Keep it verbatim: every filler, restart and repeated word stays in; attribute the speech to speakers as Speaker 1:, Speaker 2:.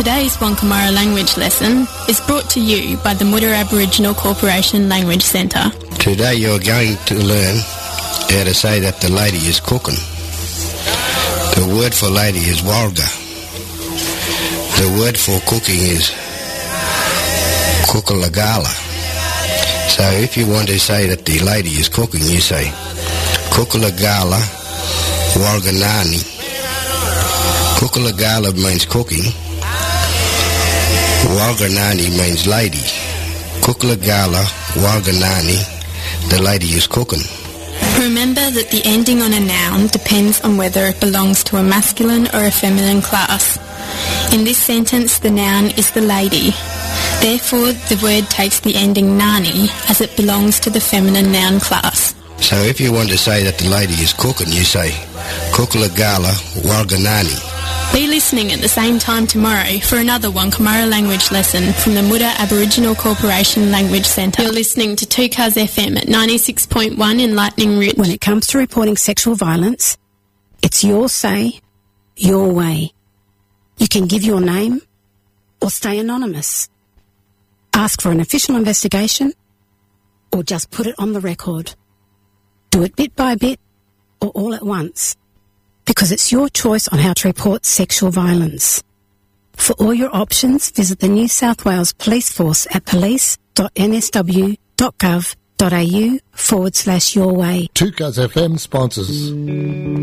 Speaker 1: Today's Wonkamara language lesson is brought to you by the Mutter Aboriginal Corporation Language Centre.
Speaker 2: Today you're going to learn how to say that the lady is cooking. The word for lady is walga. The word for cooking is kukulagala. So if you want to say that the lady is cooking, you say kukulagala walganani. Kukulagala means cooking. Walganani means lady. Kukulagala walganani, the lady is cooking.
Speaker 1: Remember that the ending on a noun depends on whether it belongs to a masculine or a feminine class. In this sentence, the noun is the lady. Therefore, the word takes the ending nani as it belongs to the feminine noun class.
Speaker 2: So if you want to say that the lady is cooking, you say kukulagala walganani.
Speaker 1: Be listening at the same time tomorrow for another Wonkamara language lesson from the Mutter Aboriginal Corporation Language Centre. You're listening to two Cars F M at ninety-six point one in Lightning Ridge.
Speaker 3: When it comes to reporting sexual violence, it's your say, your way. You can give your name or stay anonymous. Ask for an official investigation or just put it on the record. Do it bit by bit or all at once, because it's your choice on how to report sexual violence. For all your options, visit the New South Wales Police Force at police.nsw.gov.au forward slash your way.
Speaker 4: two Cars F M sponsors.